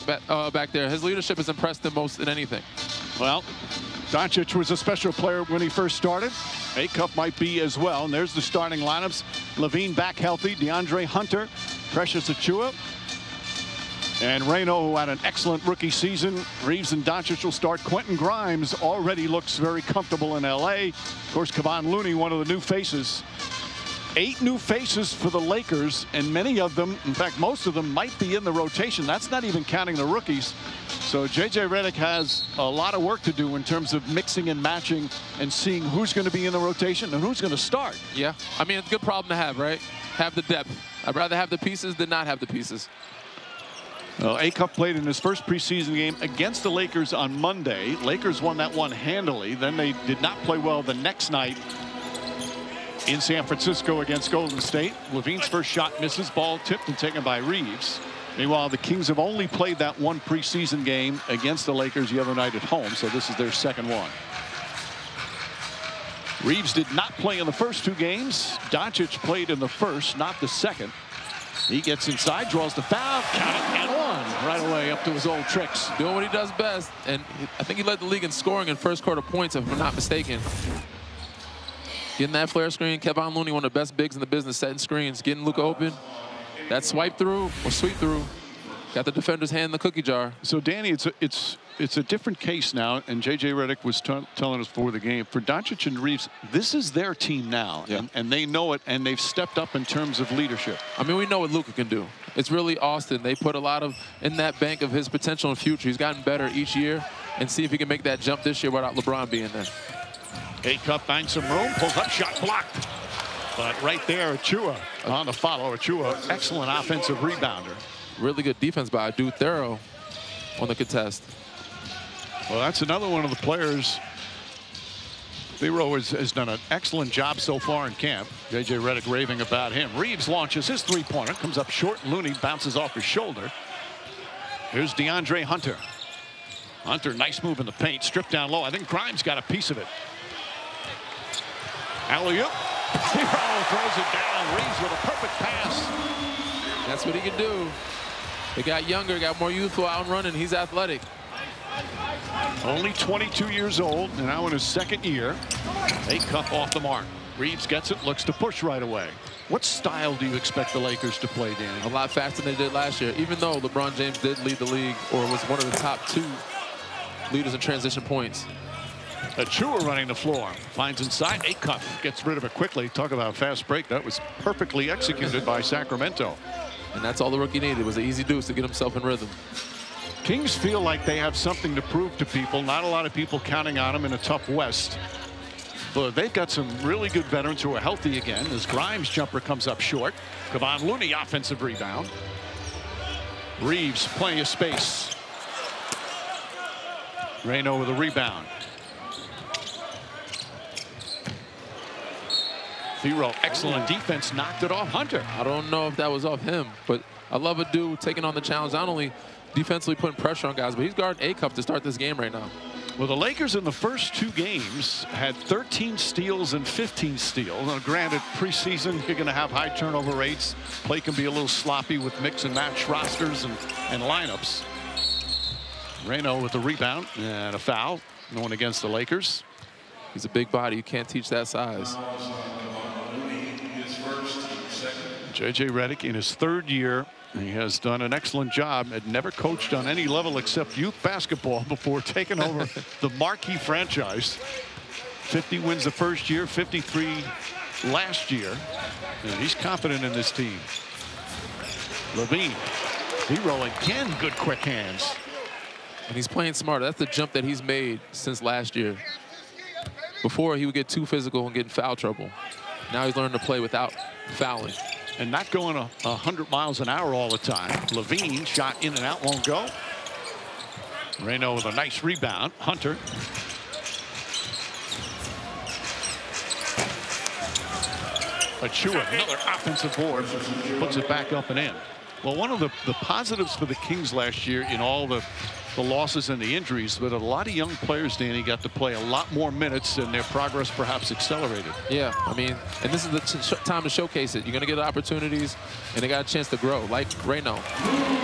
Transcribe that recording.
back there. His leadership has impressed him most than anything. Well, Doncic was a special player when he first started. Acuff might be as well. And there's the starting lineups. LaVine back healthy. DeAndre Hunter, Precious Achiuwa, and Reyno, who had an excellent rookie season. Reeves and Doncic will start. Quentin Grimes already looks very comfortable in L.A. Of course, Kevon Looney, one of the new faces. 8 new faces for the Lakers, and many of them, in fact, most of them might be in the rotation. That's not even counting the rookies. So J.J. Redick has a lot of work to do in terms of mixing and matching and seeing who's going to be in the rotation and who's going to start. Yeah, I mean, it's a good problem to have, right? Have the depth. I'd rather have the pieces than not have the pieces. Well, Acuff played in his first preseason game against the Lakers on Monday. Lakers won that one handily. Then they did not play well the next night in San Francisco against Golden State. LaVine's first shot misses, ball tipped and taken by Reeves. Meanwhile, the Kings have only played that one preseason game against the Lakers the other night at home, so this is their second one. Reeves did not play in the first 2 games. Doncic played in the first, not the second. He gets inside, draws the foul, count it, and one right away up to his old tricks. Doing what he does best, and I think he led the league in scoring in first quarter points, if I'm not mistaken. Getting that flare screen, Kevon Looney, one of the best bigs in the business, setting screens, getting Luka open. That swipe through or sweep through, got the defender's hand in the cookie jar. So Danny, it's a different case now, and J.J. Redick was telling us before the game. For Doncic and Reeves, this is their team now, yeah. and they know it, and they've stepped up in terms of leadership. I mean, we know what Luka can do. It's really Austin. They put a lot of in that bank of his potential and future. He's gotten better each year, and see if he can make that jump this year without LeBron being there. Acuff finds some room, pulls up, shot blocked. But right there, Achiuwa on the follow. Achiuwa, excellent offensive rebounder. Really good defense by Adu Thero on the contest. Well, that's another one of the players. Thero has done an excellent job so far in camp. J.J. Redick raving about him. Reeves launches his 3-pointer, comes up short. Looney bounces off his shoulder. Here's DeAndre Hunter. Hunter, nice move in the paint, stripped down low. I think Grimes got a piece of it. Alley-oop. Thero throws it down. Reeves with a perfect pass. That's what he can do. He got younger, got more youthful out and running. He's athletic. Only 22 years old, and now in his second year. Acuff off the mark. Reeves gets it, looks to push right away. What style do you expect the Lakers to play, Danny? A lot faster than they did last year, even though LeBron James did lead the league or was one of the top 2 leaders in transition points. Achiuwa running the floor, finds inside. Acuff gets rid of it quickly. Talk about a fast break. That was perfectly executed by Sacramento. And that's all the rookie needed, was an easy deuce to get himself in rhythm. Kings feel like they have something to prove to people. Not a lot of people counting on them in a tough West. But they've got some really good veterans who are healthy again. As Grimes' jumper comes up short. Kevon Looney offensive rebound. Reeves plenty of space. Reyno with a rebound. Thero, excellent defense, knocked it off Hunter. I don't know if that was off him, but I love a dude taking on the challenge, not only defensively putting pressure on guys, but he's guarding Acuff to start this game right now. Well, the Lakers in the first 2 games had 13 steals and 15 steals. Now, granted, preseason, you're going to have high turnover rates. Play can be a little sloppy with mix and match rosters and lineups. Reyno with the rebound and a foul. No one against the Lakers. He's a big body. You can't teach that size. J.J. Redick in his 3rd year. He has done an excellent job. Had never coached on any level except youth basketball before taking over the marquee franchise. 50 wins the first year, 53 last year. And he's confident in this team. LaVine. Thero again, good quick hands. And he's playing smart. That's the jump that he's made since last year. Before, he would get too physical and get in foul trouble. Now he's learning to play without fouling. And not going 100 miles an hour all the time. LaVine shot in and out, won't go. Reyno with a nice rebound. Hunter. Achiuwa, another offensive board, puts it back up and in. Well, one of the positives for the Kings last year in all the losses and the injuries, but a lot of young players, Danny, got to play a lot more minutes and their progress perhaps accelerated. Yeah, I mean, and this is the time to showcase it. You're going to get opportunities, and they got a chance to grow, like Reyno.